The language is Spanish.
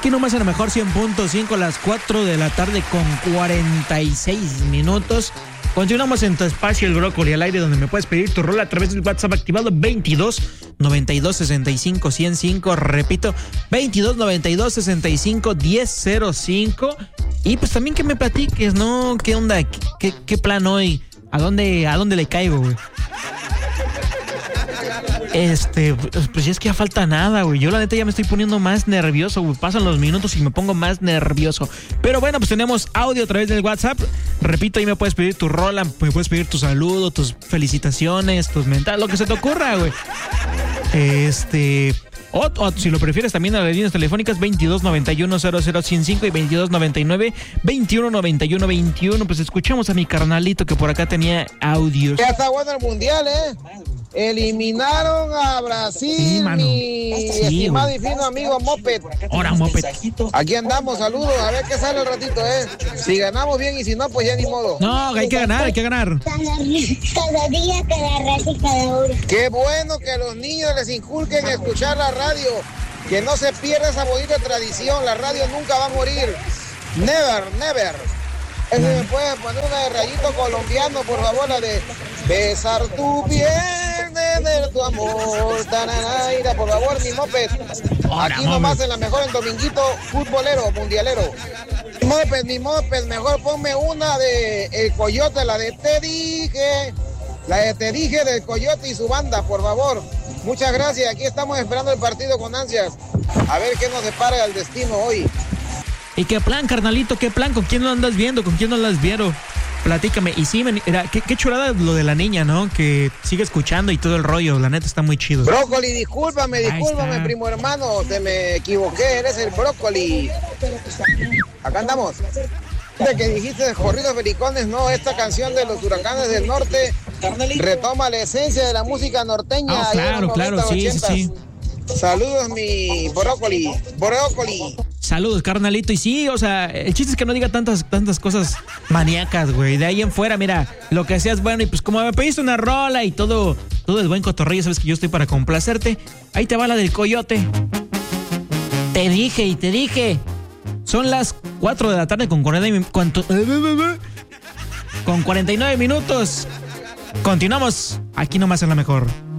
Aquí nomás en la mejor 100.5, las 4 de la tarde con 46 minutos. Continuamos en tu espacio El Brócoli al aire, donde me puedes pedir tu rola a través del WhatsApp activado 22 92 65 105. Repito, 22 92 65 1005. Y pues también que me platiques, ¿no? ¿Qué onda? ¿Qué plan hoy? ¿A dónde le caigo, güey? Pues es que ya falta nada, güey. Yo la neta ya me estoy poniendo más nervioso, güey. Pasan los minutos y me pongo más nervioso. Pero bueno, pues tenemos audio a través del WhatsApp. Repito, ahí me puedes pedir tu rola, me puedes pedir tu saludo, tus felicitaciones, tus mentales, lo que se te ocurra, güey. O si lo prefieres también a las líneas telefónicas 22 91 00 105 y 22 99 21 91 21. Pues escuchamos a mi carnalito que por acá tenía audios. Ya está bueno el mundial, ¿eh? Eliminaron a Brasil, sí, mano. Mi estimado y fino amigo Moped. Ahora, Moped. Aquí andamos, saludos, a ver qué sale el ratito, ¿eh? Si ganamos bien y si no, pues ya ni modo. No, hay que ganar. Cada día, cada rato y cada hora. Qué bueno que a los niños les inculquen escuchar la radio, que no se pierda esa bonita tradición, la radio nunca va a morir. Never, never. ¿Me puedes poner una de Rayito Colombiano, por favor, la de besar tu piel, de tu amor, tananaira, por favor, mi Moped. Aquí nomás en la mejor, en Dominguito, futbolero, mundialero. Mi Moped, mejor ponme una de El Coyote, la de Te Dije. La de Te Dije del Coyote y su banda, por favor. Muchas gracias, aquí estamos esperando el partido con ansias. A ver qué nos depara el destino hoy. ¿Y qué plan, carnalito? ¿Qué plan? ¿Con quién lo andas viendo? ¿Con quién no lo has visto? Platícame. Y sí, qué chulada lo de la niña, ¿no? Que sigue escuchando y todo el rollo. La neta está muy chido. Brócoli, discúlpame, primo hermano. Te me equivoqué, eres el Brócoli. Acá andamos. De que dijiste de corridos belicones, no, esta canción de los Huracanes del Norte retoma la esencia de la música norteña. Claro, sí. Saludos, mi Brócoli. Saludos, carnalito. Y sí, o sea, el chiste es que no diga tantas cosas maníacas, güey. De ahí en fuera, mira, lo que seas bueno. Y pues como me pediste una rola y todo es buen cotorrillo, sabes que yo estoy para complacerte. Ahí te va la del Coyote. Te dije. Son las 4 de la tarde con 49 minutos. Continuamos aquí nomás en la mejor.